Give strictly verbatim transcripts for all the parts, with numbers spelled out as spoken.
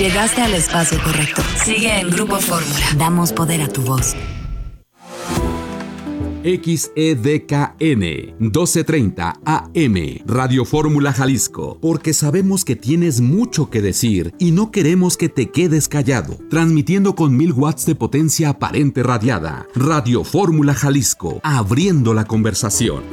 Llegaste al espacio correcto. Sigue en Grupo Fórmula. Damos poder a tu voz. X E D K N doce treinta A M Radio Fórmula Jalisco, porque sabemos que tienes mucho que decir y no queremos que te quedes callado. Transmitiendo con mil watts de potencia aparente radiada. Radio Fórmula Jalisco, abriendo la conversación.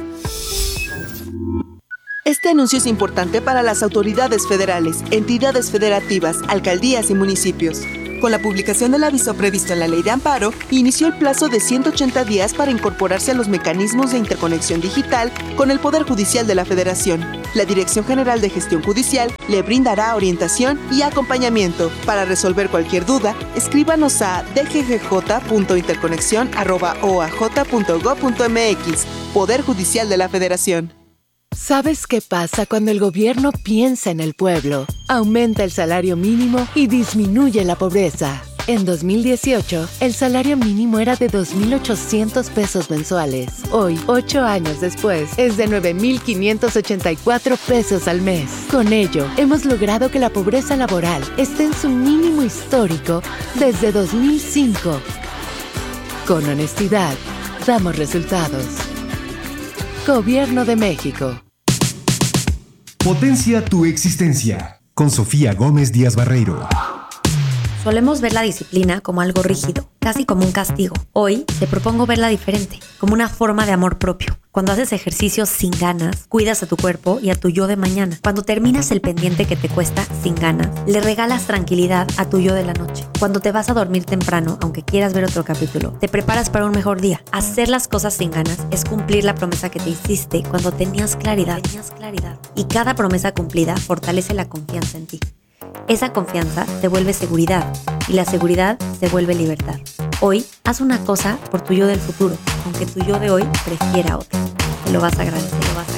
Este anuncio es importante para las autoridades federales, entidades federativas, alcaldías y municipios. Con la publicación del aviso previsto en la Ley de Amparo, inició el plazo de ciento ochenta días para incorporarse a los mecanismos de interconexión digital con el Poder Judicial de la Federación. La Dirección General de Gestión Judicial le brindará orientación y acompañamiento. Para resolver cualquier duda, escríbanos a d g g j punto interconexión arroba o a j punto gob punto m x. Poder Judicial de la Federación. ¿Sabes qué pasa cuando el gobierno piensa en el pueblo? Aumenta el salario mínimo y disminuye la pobreza. En dos mil dieciocho, el salario mínimo era de dos mil ochocientos pesos mensuales. Hoy, ocho años después, es de nueve mil quinientos ochenta y cuatro pesos al mes. Con ello, hemos logrado que la pobreza laboral esté en su mínimo histórico desde dos mil cinco. Con honestidad, damos resultados. Gobierno de México. Potencia tu existencia. Con Sofía Gómez Díaz Barreiro. Solemos ver la disciplina como algo rígido, casi como un castigo. Hoy te propongo verla diferente, como una forma de amor propio. Cuando haces ejercicio sin ganas, cuidas a tu cuerpo y a tu yo de mañana. Cuando terminas el pendiente que te cuesta sin ganas, le regalas tranquilidad a tu yo de la noche. Cuando te vas a dormir temprano, aunque quieras ver otro capítulo, te preparas para un mejor día. Hacer las cosas sin ganas es cumplir la promesa que te hiciste cuando tenías claridad. Tenías claridad. Y cada promesa cumplida fortalece la confianza en ti. Esa confianza te vuelve seguridad y la seguridad se vuelve libertad. Hoy, haz una cosa por tu yo del futuro, aunque tu yo de hoy prefiera otra. Te lo vas a agradecer, te lo vas a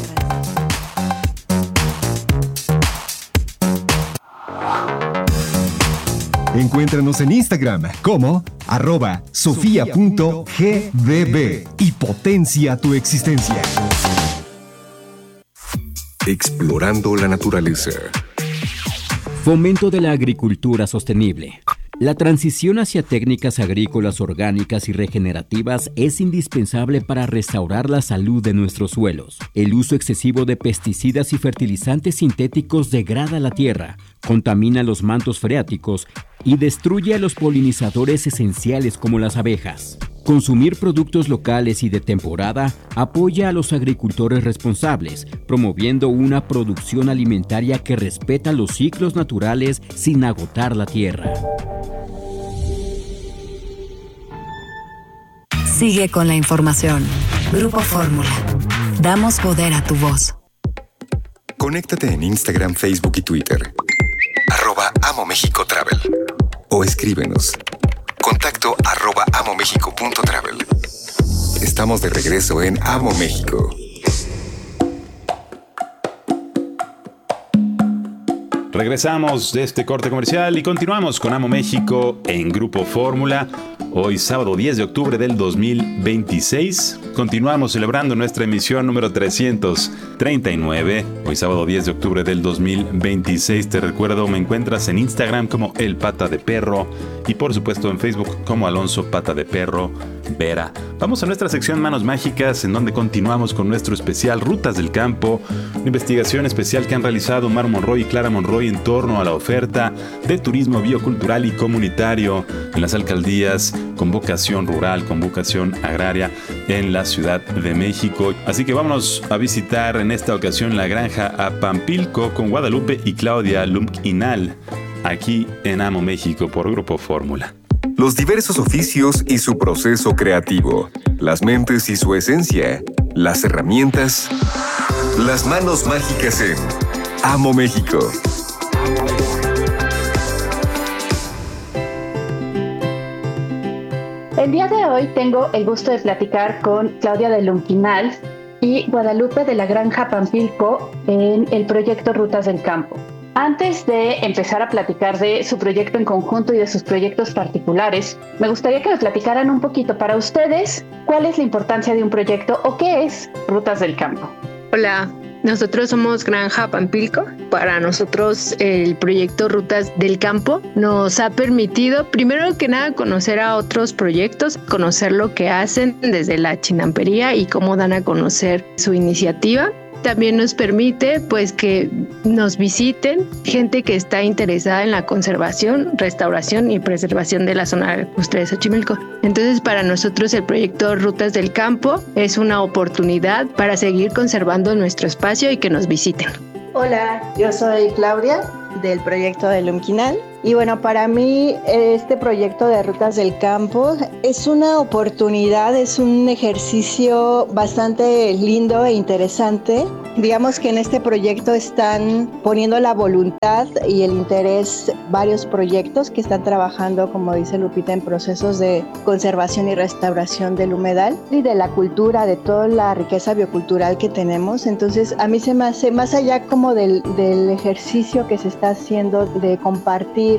agradecer. Encuéntranos en Instagram como arroba sofía punto g d b y potencia tu existencia. Explorando la naturaleza. Fomento de la agricultura sostenible. La transición hacia técnicas agrícolas orgánicas y regenerativas es indispensable para restaurar la salud de nuestros suelos. El uso excesivo de pesticidas y fertilizantes sintéticos degrada la tierra, contamina los mantos freáticos y destruye a los polinizadores esenciales como las abejas. Consumir productos locales y de temporada apoya a los agricultores responsables, promoviendo una producción alimentaria que respeta los ciclos naturales sin agotar la tierra. Sigue con la información. Grupo Fórmula. Damos poder a tu voz. Conéctate en Instagram, Facebook y Twitter. Arroba Amo México Travel. O escríbenos. Contacto arroba amomexico.travel. Estamos de regreso en Amo México. Regresamos de este corte comercial y continuamos con Amo México en Grupo Fórmula. Hoy sábado diez de octubre del dos mil veintiséis. Continuamos celebrando nuestra emisión número trescientos treinta y nueve. Hoy sábado diez de octubre del dos mil veintiséis. Te recuerdo, me encuentras en Instagram como El Pata de Perro y por supuesto en Facebook como Alonso Pata de Perro Vera. Vamos a nuestra sección Manos Mágicas, en donde continuamos con nuestro especial Rutas del Campo, una investigación especial que han realizado Omar Monroy y Clara Monroy en torno a la oferta de turismo biocultural y comunitario en las alcaldías con vocación rural, con vocación agraria en la Ciudad de México. Así que vámonos a visitar en esta ocasión la granja Apampilco con Guadalupe y Claudia Lumquinal, aquí en Amo México por Grupo Fórmula. Los diversos oficios y su proceso creativo, las mentes y su esencia, las herramientas, las manos mágicas en Amo México. El día de hoy tengo el gusto de platicar con Claudia de Lumquinal y Guadalupe de la Granja Pampilco en el proyecto Rutas del Campo. Antes de empezar a platicar de su proyecto en conjunto y de sus proyectos particulares, me gustaría que me platicaran un poquito para ustedes cuál es la importancia de un proyecto o qué es Rutas del Campo. Hola, Nosotros somos Granja Pampilco. Para nosotros el proyecto Rutas del Campo nos ha permitido, primero que nada, conocer a otros proyectos, conocer lo que hacen desde la chinampería y cómo dan a conocer su iniciativa. También nos permite pues que nos visiten gente que está interesada en la conservación, restauración y preservación de la zona lacustre de Xochimilco. Entonces, para nosotros el proyecto Rutas del Campo es una oportunidad para seguir conservando nuestro espacio y que nos visiten. Hola, yo soy Claudia del proyecto de Lumquinal. Y bueno, para mí este proyecto de Rutas del Campo es una oportunidad, es un ejercicio bastante lindo e interesante. Digamos que en este proyecto están poniendo la voluntad y el interés varios proyectos que están trabajando, como dice Lupita, en procesos de conservación y restauración del humedal y de la cultura, de toda la riqueza biocultural que tenemos. Entonces, a mí se me hace, más allá como del, del ejercicio que se está haciendo de compartir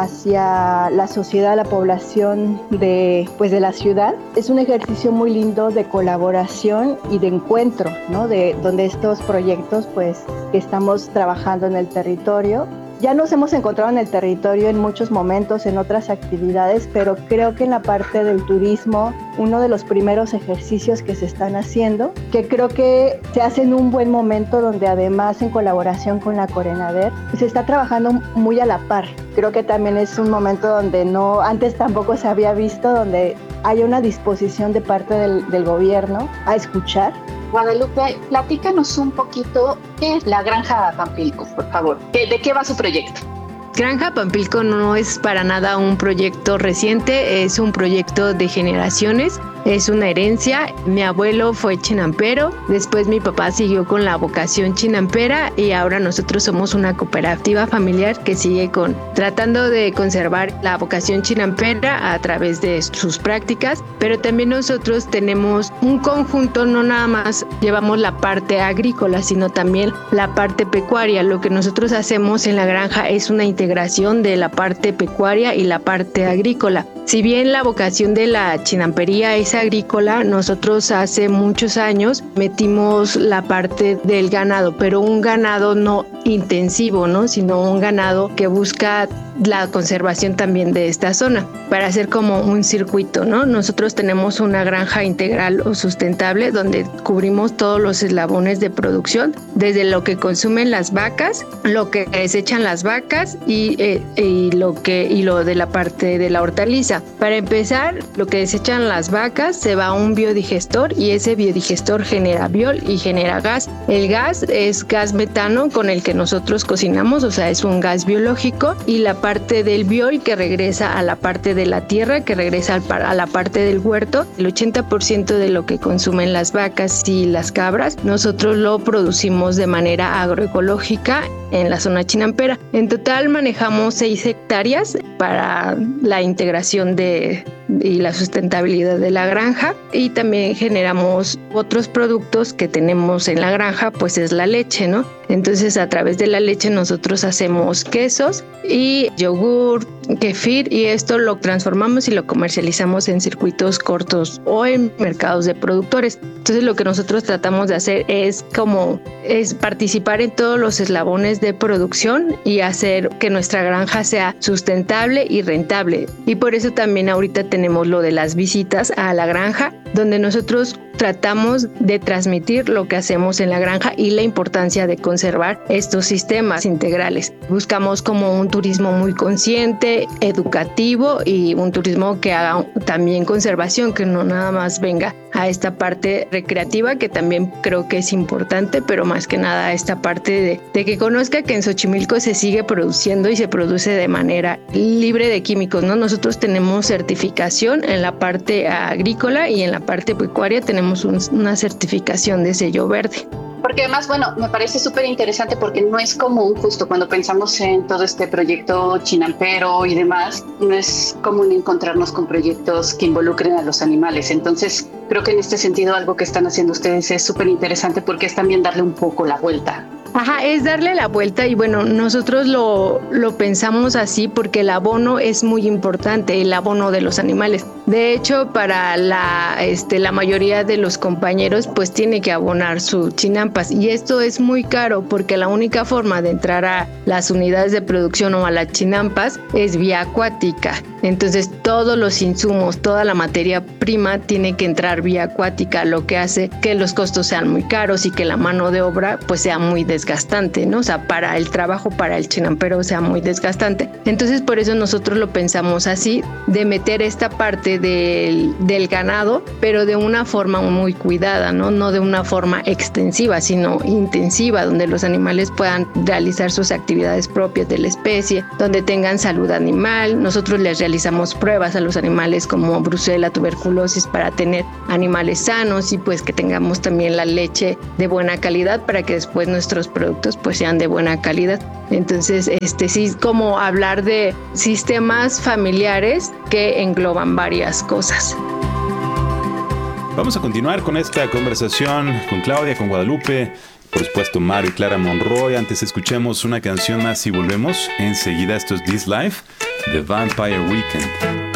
hacia la sociedad, la población de, pues de la ciudad, es un ejercicio muy lindo de colaboración y de encuentro, ¿no? De donde estos proyectos pues que estamos trabajando en el territorio. Ya nos hemos encontrado en el territorio en muchos momentos, en otras actividades, pero creo que en la parte del turismo, uno de los primeros ejercicios que se están haciendo, que creo que se hace en un buen momento, donde además en colaboración con la Corenader, se está trabajando muy a la par. Creo que también es un momento donde no, antes tampoco se había visto, donde hay una disposición de parte del, del gobierno a escuchar. Guadalupe, platícanos un poquito qué es la Granja Pampilco, por favor. ¿De qué va su proyecto? Granja Pampilco no es para nada un proyecto reciente, es un proyecto de generaciones. Es una herencia. Mi abuelo fue chinampero, después mi papá siguió con la vocación chinampera y ahora nosotros somos una cooperativa familiar que sigue con tratando de conservar la vocación chinampera a través de sus prácticas, pero también nosotros tenemos un conjunto, no nada más llevamos la parte agrícola, sino también la parte pecuaria. Lo que nosotros hacemos en la granja es una integración de la parte pecuaria y la parte agrícola. Si bien la vocación de la chinampería es agrícola, nosotros hace muchos años metimos la parte del ganado, pero un ganado no intensivo, ¿no? Sino un ganado que busca la conservación también de esta zona, para hacer como un circuito, ¿no? Nosotros tenemos una granja integral o sustentable donde cubrimos todos los eslabones de producción, desde lo que consumen las vacas, lo que desechan las vacas y, eh, y lo que y lo de la parte de la hortaliza. Para empezar, lo que desechan las vacas se va a un biodigestor y ese biodigestor genera biol y genera gas. El gas es gas metano con el que nosotros cocinamos, o sea, es un gas biológico, y la parte del biol que regresa a la parte de la tierra, que regresa a la parte del huerto. El ochenta por ciento de lo que consumen las vacas y las cabras, nosotros lo producimos de manera agroecológica en la zona chinampera. En total manejamos seis hectáreas para la integración de y la sustentabilidad de la granja, y también generamos otros productos que tenemos en la granja, pues es la leche, ¿no? Entonces a través de la leche nosotros hacemos quesos y yogur, kefir, y esto lo transformamos y lo comercializamos en circuitos cortos o en mercados de productores. Entonces lo que nosotros tratamos de hacer es como es participar en todos los eslabones de producción y hacer que nuestra granja sea sustentable y rentable. Y por eso también ahorita tenemos lo de las visitas a la granja, donde nosotros tratamos de transmitir lo que hacemos en la granja y la importancia de conservar estos sistemas integrales. Buscamos como un turismo muy consciente, educativo, y un turismo que haga también conservación, que no nada más venga a esta parte recreativa, que también creo que es importante, pero más que nada esta parte de, de que conozca que en Xochimilco se sigue produciendo y se produce de manera libre de químicos, ¿no? Nosotros tenemos certificación en la parte agrícola y en la parte pecuaria tenemos un, una certificación de sello verde. Porque además, bueno, me parece súper interesante porque no es común, justo cuando pensamos en todo este proyecto chinampero y demás, no es común encontrarnos con proyectos que involucren a los animales. Entonces, creo que en este sentido algo que están haciendo ustedes es súper interesante porque es también darle un poco la vuelta Ajá, es darle la vuelta y bueno, nosotros lo, lo pensamos así porque el abono es muy importante, el abono de los animales. De hecho, para la, este, la mayoría de los compañeros, pues tiene que abonar sus chinampas y esto es muy caro porque la única forma de entrar a las unidades de producción o a las chinampas es vía acuática. Entonces, todos los insumos, toda la materia prima tiene que entrar vía acuática, lo que hace que los costos sean muy caros y que la mano de obra pues sea muy desgastante, ¿no? O sea, para el trabajo, para el chinampero sea muy desgastante. Entonces, por eso nosotros lo pensamos así, de meter esta parte del, del ganado, pero de una forma muy cuidada, ¿no? No de una forma extensiva, sino intensiva, donde los animales puedan realizar sus actividades propias de la especie, donde tengan salud animal. Nosotros les realizamos pruebas a los animales como brucela, tuberculosis, para tener animales sanos y pues que tengamos también la leche de buena calidad para que después nuestros productos pues sean de buena calidad. Entonces, este sí es como hablar de sistemas familiares que engloban varias cosas. Vamos a continuar con esta conversación con Claudia, con Guadalupe, por supuesto Mario y Clara Monroy. Antes escuchemos una canción más y volvemos enseguida. Esto es This Life, The Vampire Weekend.